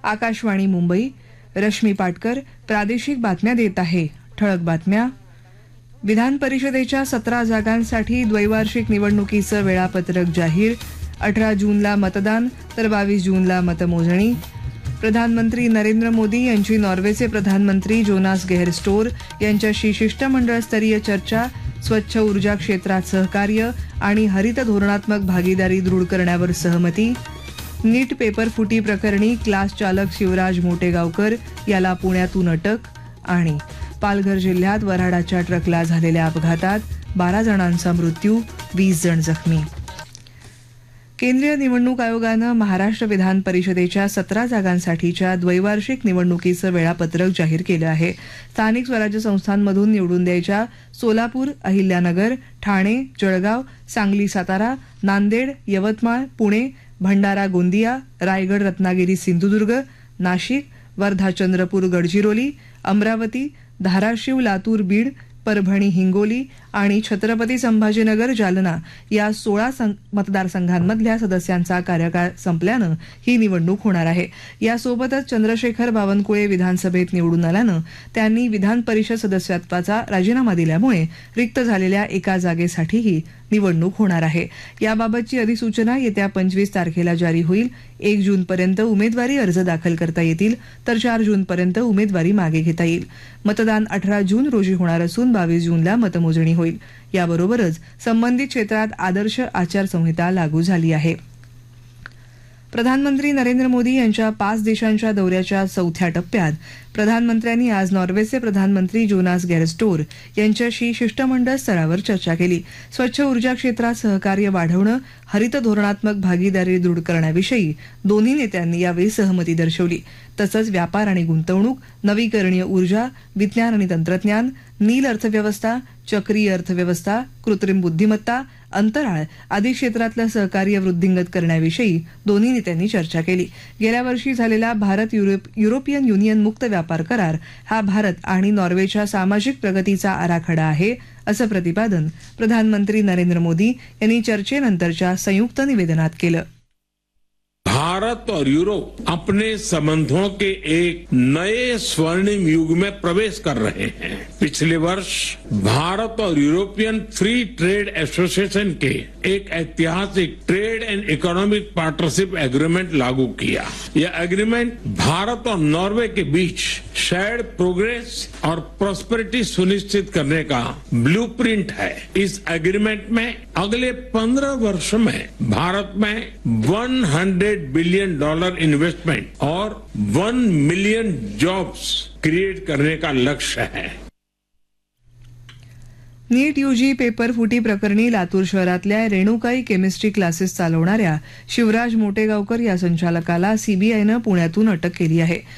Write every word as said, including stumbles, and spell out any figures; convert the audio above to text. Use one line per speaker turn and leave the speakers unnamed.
आकाशवाणी मुंबई. रश्मी पाटकर प्रादेशिक बातम्या देत आहे. ठळक बातम्या. विधान परिषदेच्या सतरा जागांसाठी द्वैवार्षिक निवडणुकीचं वेळापत्रक जाहीर. अठरा जूनला मतदान तर बावीस जूनला मतमोजणी. प्रधानमंत्री नरेंद्र मोदी यांची नॉर्वेचे प्रधानमंत्री जोनास गेहरस्टोर यांच्याशी शिष्टमंडळस्तरीय चर्चा. स्वच्छ ऊर्जा क्षेत्रात सहकार्य आणि हरित धोरणात्मक भागीदारी दृढ करण्यावर सहमती. नीट पेपर फुटी प्रकरणी क्लास चालक शिवराज मोटेगावकर याला पुण्यातून अटक. आणि पालघर जिल्ह्यात वऱ्हाडाच्या ट्रकला झालेल्या अपघातात बारा जणांचा मृत्यू, वीस जण जखमी. केंद्रीय निवडणूक आयोगानं महाराष्ट्र विधान परिषदेच्या सतरा जागांसाठीच्या द्वैवार्षिक निवडणुकीचं वेळापत्रक जाहीर केलं आहे. स्थानिक स्वराज्य संस्थांमधून निवडून द्यायच्या सोलापूर, अहिल्यानगर, ठाणे, जळगाव, सांगली, सातारा, नांदेड, यवतमाळ, पुणे, भंडारा, गोंदिया, रायगड, रत्नागिरी, सिंधुदुर्ग, नाशिक, वर्धा, चंद्रपूर, गडचिरोली, अमरावती, धाराशिव, लातूर, बीड, परभणी, हिंगोली आणि छत्रपती संभाजीनगर, जालना या सोळा मतदारसंघांमधल्या सदस्यांचा कार्यकाळ संपल्यानं ही निवडणूक होणार आहे. यासोबतच चंद्रशेखर बावनकुळे विधानसभेत निवडून आल्यानं त्यांनी विधान परिषद सदस्यत्वाचा राजीनामा दिल्यामुळे रिक्त झालेल्या एका जागेसाठीही निवडणूक होणार आहे. याबाबतची अधिसूचना येत्या पंचवीस तारखेला जारी होईल. एक जूनपर्यंत उमेदवारी अर्ज दाखल करता येतील तर चार जूनपर्यंत उमेदवारी मागे घेता येईल. मतदान अठरा जून रोजी होणार असून बावीस जूनला मतमोजणी होईल. याबरोबरच संबंधित क्षेत्रात आदर्श आचारसंहिता लागू झाली आहे. प्रधानमंत्री नरेंद्र मोदी यांच्या पाच देशांच्या दौऱ्याच्या चौथ्या टप्प्यात प्रधानमंत्र्यांनी आज नॉर्वेचे प्रधानमंत्री जोनास गेहरस्टोर यांच्याशी शिष्टमंडळ स्तरावर चर्चा केली. स्वच्छ ऊर्जा क्षेत्रात सहकार्य वाढवणं, हरित धोरणात्मक भागीदारी दृढ करण्याविषयी दोन्ही नेत्यांनी यावेळी सहमती दर्शवली. तसंच व्यापार आणि गुंतवणूक, नवीकरणीय ऊर्जा, विज्ञान आणि तंत्रज्ञान, नील अर्थव्यवस्था, चक्रीय अर्थव्यवस्था, कृत्रिम बुद्धिमत्ता, अंतराळ आदी क्षेत्रातलं सहकार्य वृद्धिंगत करण्याविषयी दोन्ही नेत्यांनी चर्चा केली. गेल्या वर्षी झालेला भारत युरोपियन युनियन मुक्त व्यापार करार हा भारत आणि नॉर्वेच्या सामाजिक प्रगतीचा आराखडा आहे, असं प्रतिपादन प्रधानमंत्री नरेंद्र मोदी यांनी चर्चेनंतरच्या संयुक्त निवेदनात केलं.
भारत और यूरोप अपने संबंधों के एक नए स्वर्णिम युग में प्रवेश कर रहे हैं. पिछले वर्ष भारत और यूरोपियन फ्री ट्रेड एसोसिएशन के एक ऐतिहासिक trade end economic partnership agreement लागू किया. यह एग्रीमेंट भारत और नॉर्वे के बीच शेयर्ड प्रोग्रेस और प्रॉस्पेरिटी सुनिश्चित करने का ब्लूप्रिंट है. इस एग्रीमेंट में अगले पंद्रह वर्ष में भारत में सौ बिलियन डॉलर इन्वेस्टमेंट और वन मिलियन जॉब्स क्रिएट करने का लक्ष्य है.
नीट यूजी पेपर फुटी प्रकरणी लातूर शहरातल्या रेणुकाई केमिस्ट्री क्लासेस चालवणाऱ्या शिवराज मोटेगावकर या संचालकाला सीबीआयनं पुण्यातून अटक केली आहे.